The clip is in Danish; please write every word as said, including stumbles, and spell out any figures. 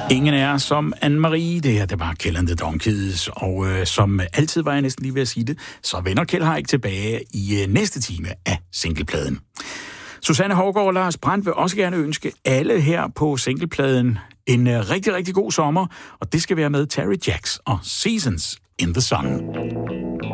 Ingen er som Anne-Marie. Det her, det var Kjeld and the Donkeys. Og øh, som altid var jeg næsten lige ved at sige det, så vender Kjeld Haik tilbage i øh, næste time af singlepladen. Susanne Hougaard og Lars Brandt vil også gerne ønske alle her på singlepladen en øh, rigtig, rigtig god sommer. Og det skal være med Terry Jacks og Seasons in the Sun.